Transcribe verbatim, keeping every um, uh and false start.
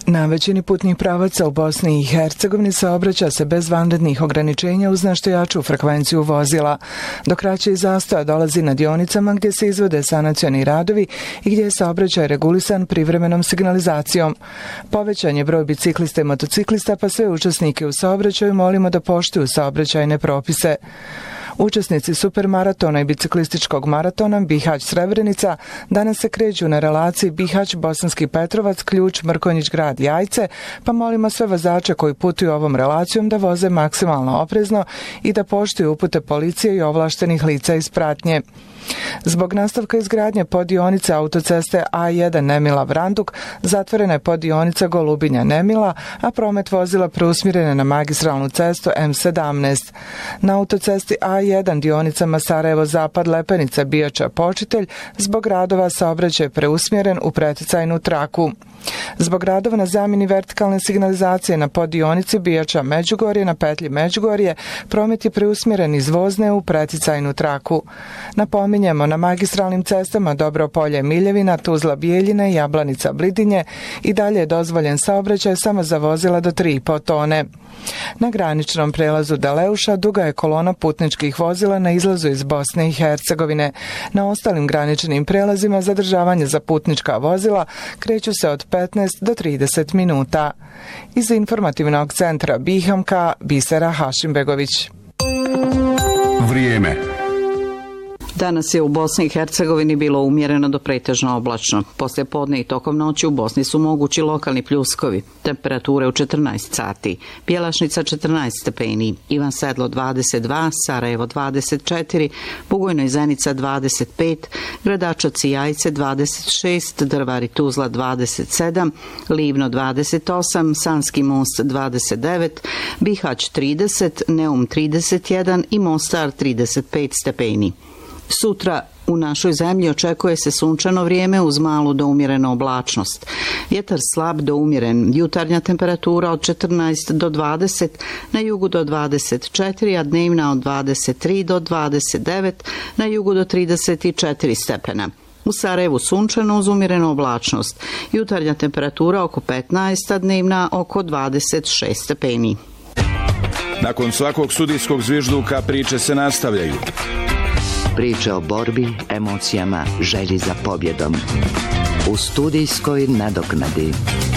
Na većini putnih pravaca u Bosni i Hercegovini saobraća se bez vanrednih ograničenja uz nešto jaču frekvenciju vozila, dok kraće zastoja dolazi na dionicama gdje se izvode sanacioni radovi i gdje je saobraćaj regulisan privremenom signalizacijom. Povećan je broj biciklista i motociklista, pa sve učesnike u saobraćaju molimo da poštuju saobraćajne propise. Učesnici supermaratona i biciklističkog maratona Bihać-Srebrenica danas se kreću na relaciji Bihać-Bosanski Petrovac, Ključ, Mrkonjić grad, Jajce, pa molimo sve vozače koji putuju ovom relacijom da voze maksimalno oprezno i da poštuju upute policije i ovlaštenih lica iz pratnje. Zbog nastavka izgradnje poddionice autoceste A jedan Nemila-Vranduk zatvorena je poddionica Golubinja-Nemila, a promet vozila preusmjeren na magistralnu cestu M sedamnaest. Na autocesti A jedan dionicama Sarajevo-Zapad, Lepenica-Bijača-Počitelj zbog radova saobraćaj je preusmjeren u preticajnu traku. Zbog radova na zamjeni vertikalne signalizacije na poddionici Bijača-Međugorje na petlji Međugorje promet je preusmjeren iz vozne u preticajnu traku. Napominjemo, na magistralnim cestama Dobropolje-Miljevina, Tuzla-Bijeljine i Jablanica-Blidinje i dalje je dozvoljen saobraćaj samo za vozila do tri i po tone. Na graničnom prelazu Daleuša duga je kolona putničkih vozila na izlazu iz Bosne i Hercegovine. Na ostalim graničnim prelazima zadržavanje za putnička vozila kreću se od petnaest do trideset minuta. Iz informativnog centra Bihamka, Bisera Hašimbegović. Vrijeme. Danas je u Bosni i Hercegovini bilo umjereno do pretežno oblačno. Poslije podne i tokom noći u Bosni su mogući lokalni pljuskovi. Temperature u četrnaest sati. Bjelašnica četrnaest stepeni, Ivan Sedlo dvadeset dva, Sarajevo dvadeset četiri, Bugojno i Zenica dvadeset pet, Gradačac i Jajce dvadeset šest, Drvar i Tuzla dvadeset sedam, Livno dvadeset osam, Sanski Most dvadeset devet, Bihać trideset, Neum trideset jedan i Mostar trideset pet stepeni. Sutra u našoj zemlji očekuje se sunčano vrijeme uz malu do umjerenu oblačnost. Vjetar slab do umjeren, jutarnja temperatura od četrnaest do dvadeset, na jugu do dvadeset četiri, a dnevna od dvadeset tri do dvadeset devet, na jugu do trideset četiri stepena. U Sarajevu sunčano uz umjerenu oblačnost, jutarnja temperatura oko petnaest, a dnevna oko dvadeset šest stepeni. Nakon svakog sudijskog zvižduka priče se nastavljaju. Priče o borbi, emocijama, želji za pobjedom. U studijskoj nadoknadi.